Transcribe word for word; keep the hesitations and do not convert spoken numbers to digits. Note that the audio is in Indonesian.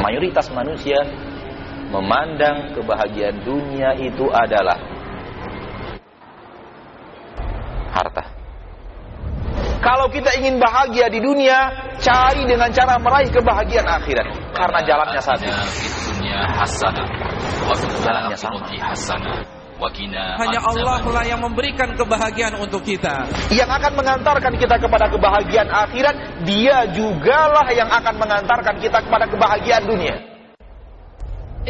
mayoritas manusia memandang kebahagiaan dunia itu adalah harta. Kalau kita ingin bahagia di dunia, cari dengan cara meraih kebahagiaan akhirat. Karena jalannya satu. Jalannya sama. Hanya Allah lah yang memberikan kebahagiaan untuk kita. Yang akan mengantarkan kita kepada kebahagiaan akhirat, Dia jugalah yang akan mengantarkan kita kepada kebahagiaan dunia.